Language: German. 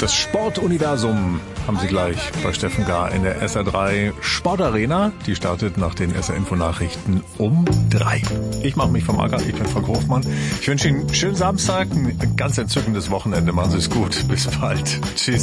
Das Sportuniversum haben Sie gleich bei Steffen Gar in der SR3 Sportarena. Die startet nach den SR-Info-Nachrichten um 3. Ich mache mich vom Acker, ich bin Frank Hofmann. Ich wünsche Ihnen einen schönen Samstag, ein ganz entzückendes Wochenende. Machen Sie es gut. Bis bald. Tschüss.